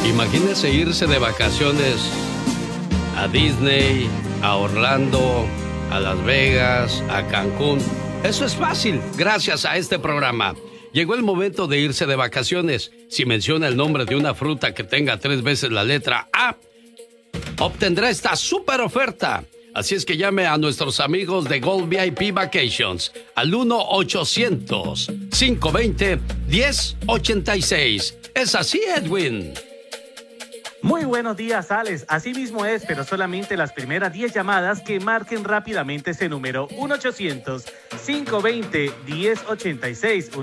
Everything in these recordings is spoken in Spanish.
Imagínese irse de vacaciones a Disney, a Orlando, a Las Vegas, a Cancún. Eso es fácil, gracias a este programa. Llegó el momento de irse de vacaciones. Si menciona el nombre de una fruta que tenga 3 veces la letra A, obtendrá esta super oferta. Así es que llame a nuestros amigos de Gold VIP Vacations al 1-800-520-1086. ¿Es así, Edwin? Muy buenos días, Alex. Así mismo es, pero solamente las primeras 10 llamadas que marquen rápidamente ese número. 1-800-520-1086.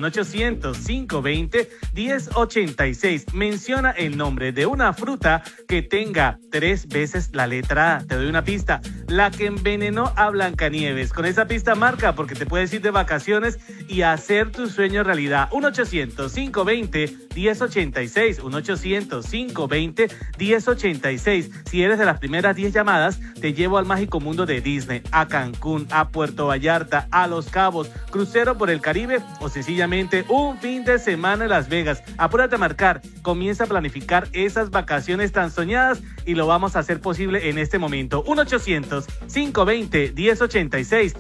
1-800-520-1086. Menciona el nombre de una fruta que tenga 3 veces la letra A. Te doy una pista. La que envenenó a Blancanieves. Con esa pista marca porque te puedes ir de vacaciones y hacer tu sueño realidad. 1-800-520-1086. 1-800-520-1086. Si eres de las primeras 10 llamadas, te llevo al mágico mundo de Disney, a Cancún, a Puerto Vallarta, a Los Cabos, crucero por el Caribe o sencillamente un fin de semana en Las Vegas. Apúrate a marcar, comienza a planificar esas vacaciones tan soñadas y lo vamos a hacer posible en este momento. 1-800-520-1086.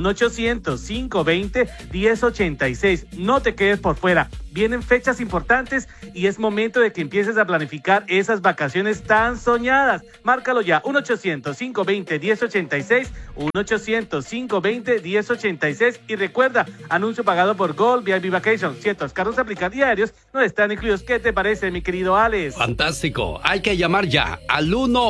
1-800-520-1086. No te quedes por fuera. Vienen fechas importantes y es momento de que empieces a planificar esas vacaciones tan soñadas. Márcalo ya, 1-800-520-1086, 1-800-520-1086. Y recuerda, anuncio pagado por Gold VIP Vacation. Ciertos carros aplican diarios no están incluidos. ¿Qué te parece, mi querido Alex? Fantástico. Hay que llamar ya al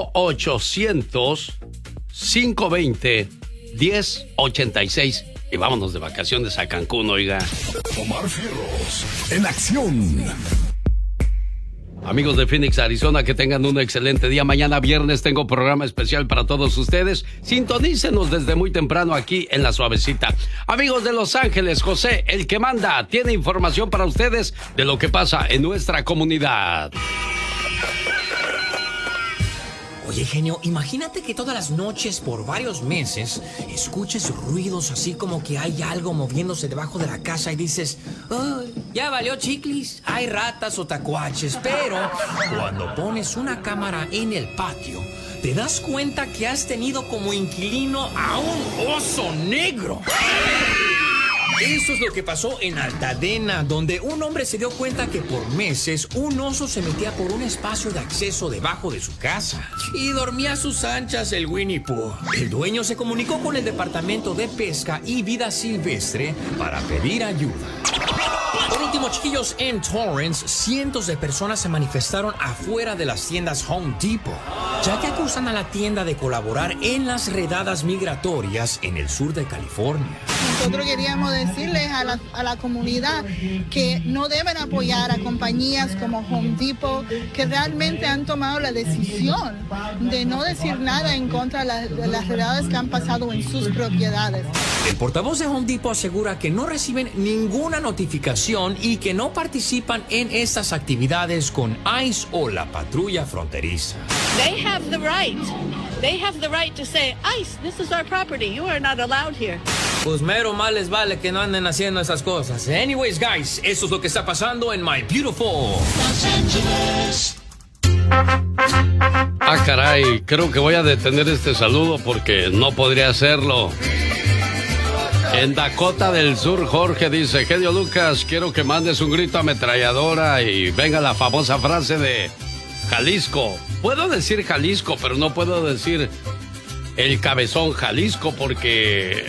1-800-520-1086. Y vámonos de vacaciones a Cancún, oiga. Omar Fierros, en acción. Amigos de Phoenix, Arizona, que tengan un excelente día. Mañana viernes tengo programa especial para todos ustedes. Sintonícenos desde muy temprano aquí en La Suavecita. Amigos de Los Ángeles, José, el que manda, tiene información para ustedes de lo que pasa en nuestra comunidad. Oye, genio, imagínate que todas las noches por varios meses escuches ruidos así como que hay algo moviéndose debajo de la casa y dices, ¡ay, ya valió chiclis! Hay ratas o tacuaches, pero cuando pones una cámara en el patio, te das cuenta que has tenido como inquilino a un oso negro. Eso es lo que pasó en Altadena, donde un hombre se dio cuenta que por meses un oso se metía por un espacio de acceso debajo de su casa y dormía a sus anchas el Winnie Pooh. El dueño se comunicó con el Departamento de Pesca y Vida Silvestre para pedir ayuda. Por último, chiquillos, en Torrance, cientos de personas se manifestaron afuera de las tiendas Home Depot, ya que acusan a la tienda de colaborar en las redadas migratorias en el sur de California. Nosotros queríamos decirles a la comunidad que no deben apoyar a compañías como Home Depot, que realmente han tomado la decisión de no decir nada en contra de las redadas que han pasado en sus propiedades. El portavoz de Home Depot asegura que no reciben ninguna notificación y que no participan en estas actividades con ICE o la patrulla fronteriza. They have the right. They have the right to say, ICE, this is our property. You are not allowed here. Pues mero mal les vale que no anden haciendo esas cosas. Anyways, guys, eso es lo que está pasando en My Beautiful Los Ángeles. Ah, caray, creo que voy a detener este saludo porque no podría hacerlo. En Dakota del Sur, Jorge dice, genio Lucas, quiero que mandes un grito ametralladora y venga la famosa frase de Jalisco. Puedo decir Jalisco, pero no puedo decir el cabezón Jalisco porque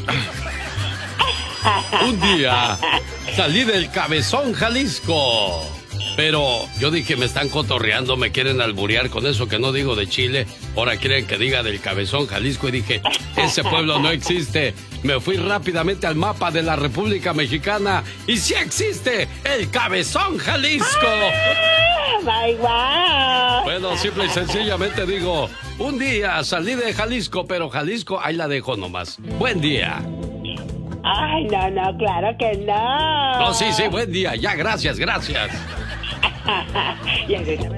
un día salí del cabezón Jalisco. Pero yo dije, me están cotorreando, me quieren alburear con eso que no digo de Chile. Ahora quieren que diga del Cabezón, Jalisco. Y dije, ese pueblo no existe. Me fui rápidamente al mapa de la República Mexicana y sí existe el Cabezón, Jalisco. Bueno, simple y sencillamente digo, un día salí de Jalisco, pero Jalisco ahí la dejo nomás. Buen día. Ay, no, claro que no. No, sí, buen día. Ya, gracias. Y ahorita me